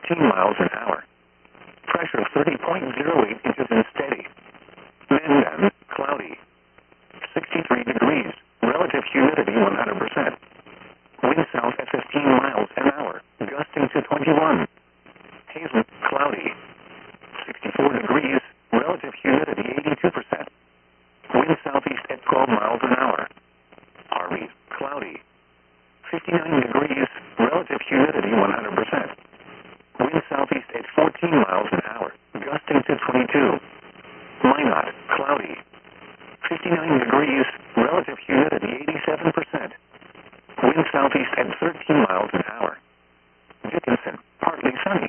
14 miles an hour. Pressure 30.08 inches and steady. Mandan, cloudy. 63 degrees. Relative humidity 100%. Wind south at 15 miles an hour, gusting to 21. Hazen, cloudy. 64 degrees. Relative humidity 82%. Wind southeast at 12 miles an hour. Harvey, cloudy. 59 degrees. Relative humidity 100%. Wind southeast at 14 miles an hour, gusting to 22. Minot, cloudy. 59 degrees. Relative humidity 87%. Wind southeast at 13 miles an hour. Dickinson, partly sunny.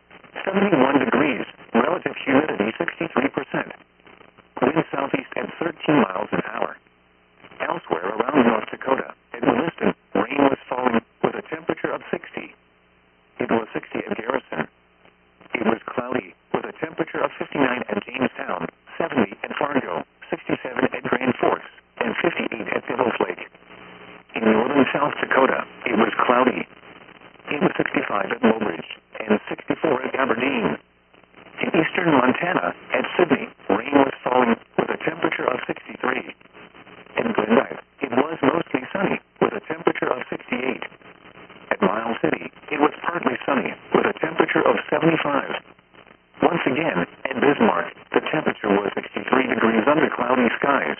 71 degrees. Relative humidity 63%. Wind southeast at 13 miles an hour. Elsewhere around North Dakota, at Williston, rain was falling with a temperature of 60. It was 60 at Garrison. It was cloudy with a temperature of 59 at Jamestown, 70 at Fargo, 67 at Grand Forks, and 58 at Devil's Lake. In northern South Dakota, it was cloudy. It was 65 at Mobridge and 64 at Aberdeen. In eastern Montana, at Sydney, rain was falling with a temperature of 63. In Glendive, it was mostly sunny with a temperature of 68. At Miles City, it was partly sunny with a temperature of 75. Once again, at Bismarck, the temperature was 63 degrees under cloudy skies.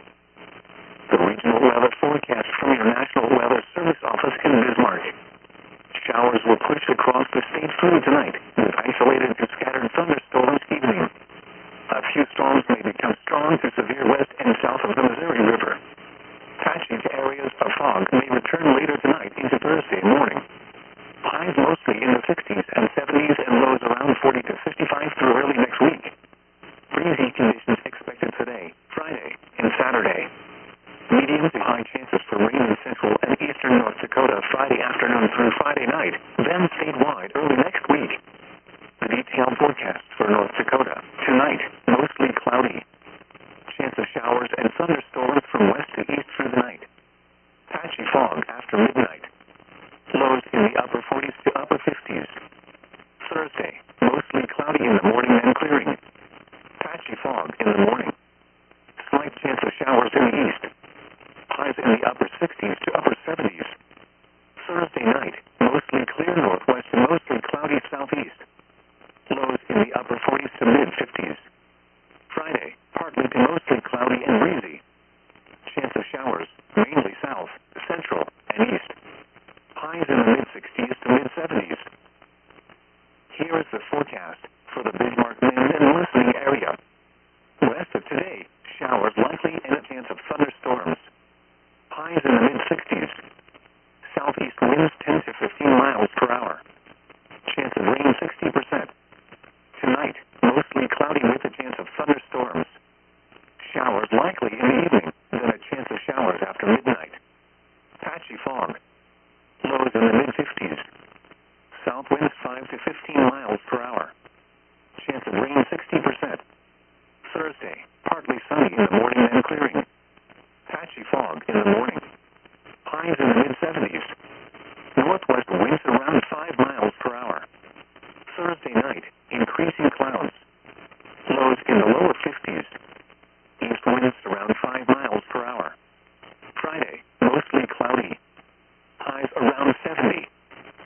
The regional weather forecast from your National Weather Service office in Bismarck. Showers will push across the state through tonight, with isolated to scattered thunderstorms evening. A few storms may become strong to severe west and south of the Missouri River. Patchy areas of fog may return later tonight into Thursday morning. Highs mostly in the 60s and 70s and lows around 40 to 55 through early next week. Breezy conditions expected today, Friday, and Saturday. Medium to high chances for rain in central and eastern North Dakota Friday afternoon through Friday night, then statewide early next week. The detailed forecast for North Dakota. Tonight, mostly cloudy. Chance of showers and thunderstorms from west to east through the night. Patchy fog after midnight. Lows in the upper 40s to upper 50s. Thursday, mostly cloudy in the morning and clearing. Patchy fog in the morning. Slight chance of showers in the east. Highs in the upper 60s to upper 70s. Thursday night, mostly clear northwest and mostly cloudy southeast. Lows in the upper 40s to mid-50s. Friday, partly to mostly cloudy and breezy. Chance of showers, mainly south, central, and east. Highs in the mid-60s to mid-70s.